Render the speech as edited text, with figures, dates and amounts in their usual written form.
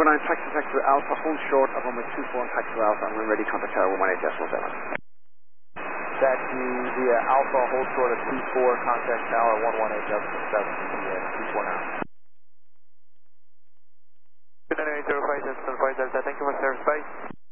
taxi to Alpha, hold short of runway 24 on taxi to Alpha, and when ready, contact tower 118.7. Taxi via Alpha, hold short of 24, contact tower 118.7, 24 now. Good night, 05, Delta, thank you for service, bye.